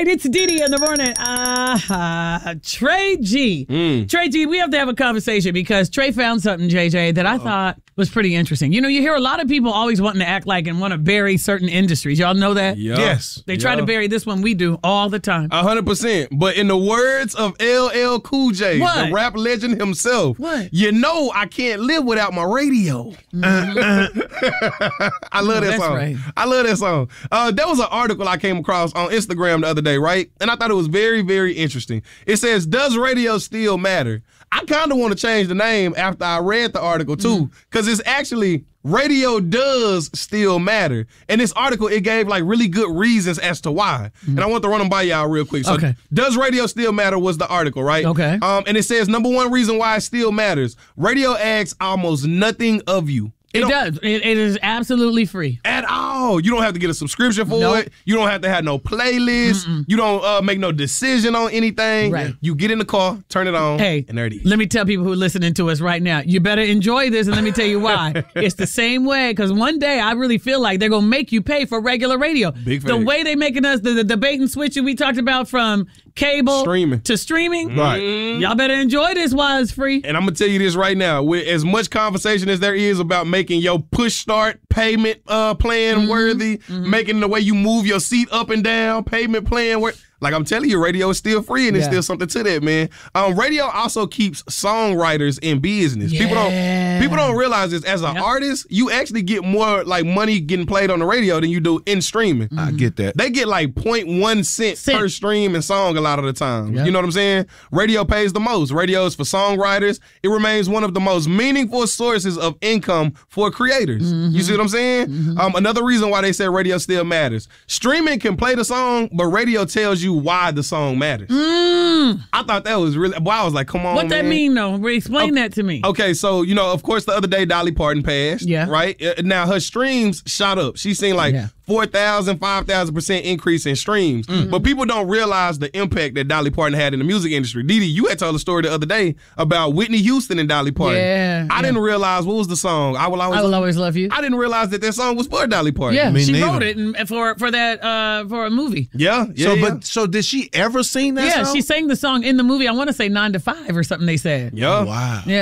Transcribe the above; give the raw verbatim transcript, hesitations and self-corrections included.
right, it's Didi in the morning. Uh, Trey G. Mm. Trey G, we have to have a conversation because Trey found something, J J, that I Uh-oh. thought was pretty interesting. You know, you hear a lot of people always wanting to act like and want to bury certain industries. Y'all know that? Yep. Yes. They try yep. to bury this one. We do all the time. A hundred percent. But in the words of L L Cool J, what? the rap legend himself, what? You know I can't live without my radio. Mm-hmm. I love that That's song. Right. I love that song. Uh, there was an article I came across on Instagram the other day, right? And I thought it was very, very interesting. It says, does radio still matter? I kind of want to change the name after I read the article, too, because mm. it's actually radio does still matter. In this article, it gave like really good reasons as to why. Mm. And I want to run them by y'all real quick. So, okay. Does radio still matter was the article, right? Okay. Um, and it says, number one reason why it still matters, radio asks almost nothing of you. It, it does. It, it is absolutely free. At all. You don't have to get a subscription for nope. it. You don't have to have no playlist. Mm-mm. You don't uh, make no decision on anything. Right. You get in the car, turn it on, hey, and there it is. Let me tell people who are listening to us right now, you better enjoy this, and let me tell you why. It's the same way, because one day I really feel like they're going to make you pay for regular radio. Big the fact. way they making us, the, the debate and switching we talked about from cable streaming. to streaming. Right. Mm-hmm. Y'all better enjoy this while it's free. And I'm going to tell you this right now. With as much conversation as there is about making your push start payment uh, plan mm-hmm. worthy, mm-hmm. making the way you move your seat up and down, payment plan worthy. Like I'm telling you, radio is still free, and yeah. there's still something to that, man. Um, radio also keeps songwriters in business. Yeah. People don't people don't realize this. As an yep. artist, you actually get more like money getting played on the radio than you do in streaming. Mm-hmm. I get that. They get like zero point one cent, cent per stream and song a lot of the time. Yep. You know what I'm saying? Radio pays the most. Radio is for songwriters. It remains one of the most meaningful sources of income for creators. Mm-hmm. You see what I'm saying? Mm-hmm. Um, another reason why they say radio still matters. Streaming can play the song, but radio tells you why the song matters. Mm. I thought that was really, well, I was like, come on, What man. that mean, though? Explain okay, that to me. Okay, so, you know, of course, the other day, Dolly Parton passed. Yeah. Right? Uh, now, her streams shot up. She's seen like yeah. four thousand, five thousand percent increase in streams. Mm-hmm. But people don't realize the impact that Dolly Parton had in the music industry. Didi, you had told a story the other day about Whitney Houston and Dolly Parton. Yeah. I yeah. didn't realize, what was the song? I Will Always, I will always Love You. I didn't realize that that song was for Dolly Parton. Yeah, Me she neither. wrote it and for for that uh, for a movie. Yeah, yeah. So, yeah. but so did she ever sing that yeah, song? she sang the song in the movie. I want to say nine to five or something they said. Yeah. Wow. Yeah.